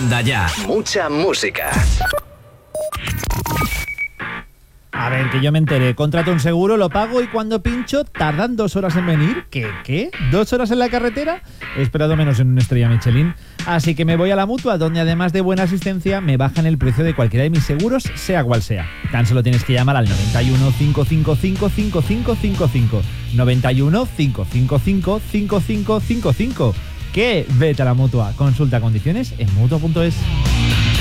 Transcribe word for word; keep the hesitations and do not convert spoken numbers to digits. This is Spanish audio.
Manda Ya. Mucha música. A ver, que yo me enteré. Contrato un seguro, lo pago y cuando pincho tardan dos horas en venir. ¿Qué? ¿Qué? ¿Dos horas en la carretera? He esperado menos en una estrella Michelin. Así que me voy a la Mutua, donde además de buena asistencia me bajan el precio de cualquiera de mis seguros, sea cual sea. Tan solo tienes que llamar al noventa y uno, cinco cinco cinco, cinco cinco cinco cinco. noventa y uno, cinco cinco cinco, cinco cinco cinco cinco. ¿Qué? Vete a la Mutua. Consulta condiciones en mutua punto es.